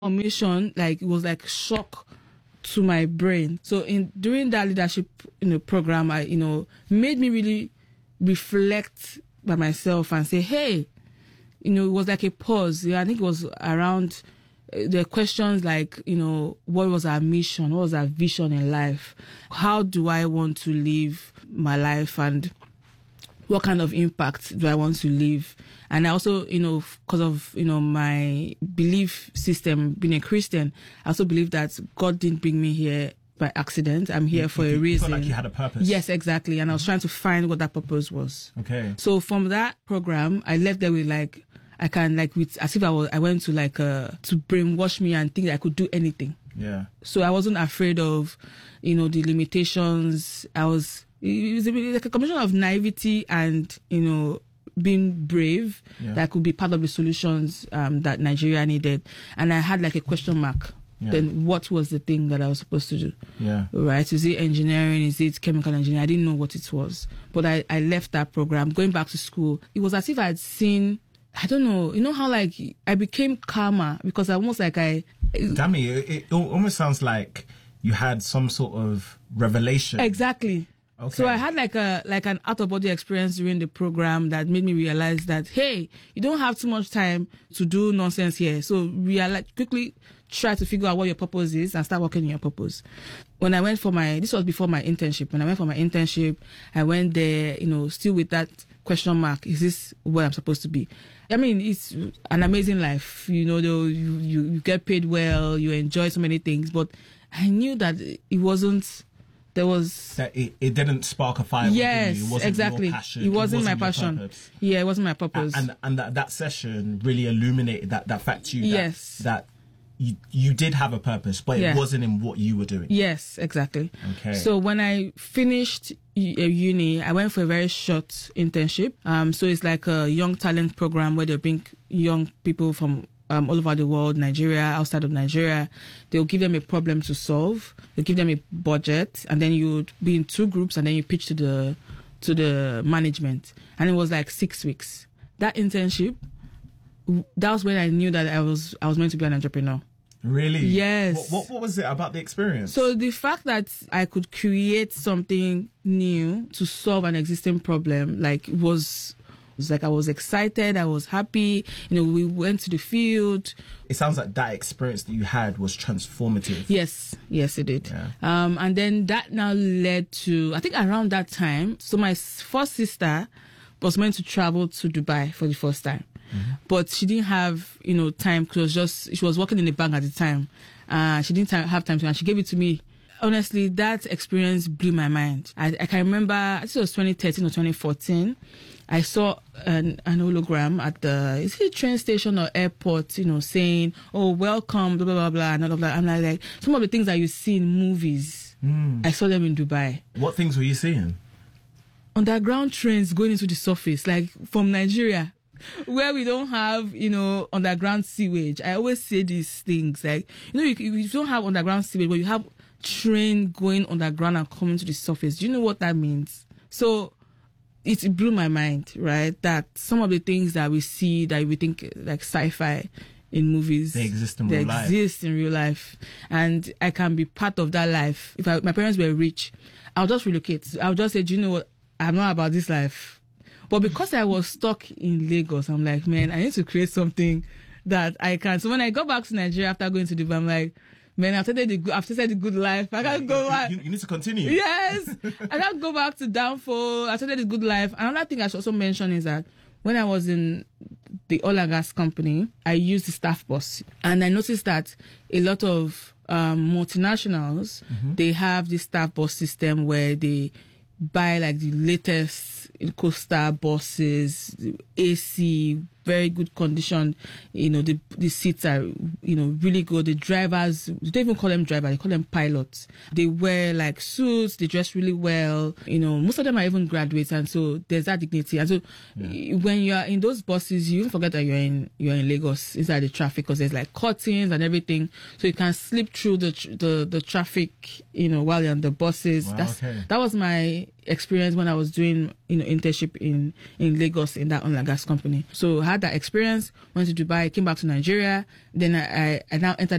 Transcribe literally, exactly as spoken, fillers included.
mission, like it was like shock to my brain. So in during that leadership, you know, program, I, you know, made me really reflect by myself and say, hey, you know, it was like a pause. Yeah, I think it was around uh, the questions like, you know, what was our mission? What was our vision in life? How do I want to live my life? And what kind of impact do I want to leave? And I also, you know, because of, you know, my belief system, being a Christian, I also believe that God didn't bring me here by accident. I'm here you, for you, a reason. You felt like you had a purpose. Yes, exactly. And I was trying to find what that purpose was. Okay. So from that program, I left there with like, I can like, with as if I was, I went to like, uh, to brainwash me and think that I could do anything. Yeah. So I wasn't afraid of, you know, the limitations. I was, it was like a combination of naivety and, you know, being brave, yeah, that could be part of the solutions um, that Nigeria needed. And I had like a question mark. Yeah. Then what was the thing that I was supposed to do? Yeah. Right? Is it engineering? Is it chemical engineering? I didn't know what it was. But I, I left that program, going back to school. It was as if I had seen, I don't know, you know how like I became calmer because I almost like I... Dammy, it, it almost sounds like you had some sort of revelation. Exactly. Okay. So I had like a like an out of body experience during the program that made me realize that, hey, you don't have too much time to do nonsense here. So realize, quickly try to figure out what your purpose is and start working on your purpose. When I went for my, this was before my internship. When I went for my internship, I went there, you know, still with that question mark. Is this where I'm supposed to be? I mean, it's an amazing life. You know, you, you, you get paid well, you enjoy so many things, but I knew that it wasn't, there was that it, it didn't spark a fire. Yes, within you. It wasn't exactly. Your passion. It wasn't, it wasn't my your passion. Purpose. Yeah, it wasn't my purpose. And and, and that, that session really illuminated that, that fact to you. That, yes. That you you did have a purpose, but yeah. it wasn't in what you were doing. Yes, exactly. Okay. So when I finished uni, I went for a very short internship. Um, so it's like a young talent program where they bring young people from Um, all over the world, Nigeria, outside of Nigeria. They'll give them a problem to solve. They'll give them a budget, and then you would be in two groups, and then you pitch to the to the management. And it was like six weeks. That internship, that was when I knew that I was I was meant to be an entrepreneur. Really? Yes. What, what, what was it about the experience? So the fact that I could create something new to solve an existing problem, like, was... It was like I was excited, I was happy, you know, we went to the field. It sounds like that experience that you had was transformative. Yes, yes it did. Yeah. Um, and then that now led to, I think around that time, so my first sister was meant to travel to Dubai for the first time. Mm-hmm. But she didn't have, you know, time because just, she was working in the bank at the time. Uh, she didn't have time to, and she gave it to me. Honestly, that experience blew my mind. I, I can remember, I think it was twenty thirteen or twenty fourteen. I saw an, an hologram at the, is it train station or airport, you know, saying, oh, welcome, blah, blah, blah, blah, and all of that. I'm like, like, some of the things that you see in movies, mm. I saw them in Dubai. What things were you seeing? Underground trains going into the surface, like from Nigeria, where we don't have, you know, underground sewage. I always say these things, like, you know, you, you don't have underground sewage, but you have train going underground and coming to the surface. Do you know what that means? So it blew my mind, right? That some of the things that we see that we think like sci-fi in movies, they exist in they real life. They exist in real life, and I can be part of that life. If I, my parents were rich, I'll just relocate. I'll just say, do you know what? I'm not about this life. But because I was stuck in Lagos, I'm like, man, I need to create something that I can. So when I got back to Nigeria after going to Dubai, I'm like, man, I've started the, I've started the good life. I can't go back. You, you need to continue. Yes. I can't go back to downfall. I started the good life. Another thing I should also mention is that when I was in the oil and gas company, I used the staff bus. And I noticed that a lot of um, multinationals, mm-hmm. they have this staff bus system where they buy like the latest Costa buses, A C, very good condition. You know, the the seats are, you know, really good. The drivers, they don't even call them drivers, they call them pilots. They wear like suits, they dress really well. You know, most of them are even graduates, and so there's that dignity. And so yeah. when you are in those buses, you don't forget that you're in you're in Lagos, inside the traffic, because there's like curtains and everything, so you can slip through the the the traffic, you know, while you're on the buses. Wow, That's okay. That was my experience when I was doing, you know, internship in in Lagos in that oil and gas company. So I had that experience, went to Dubai, came back to Nigeria, then I, I, I now entered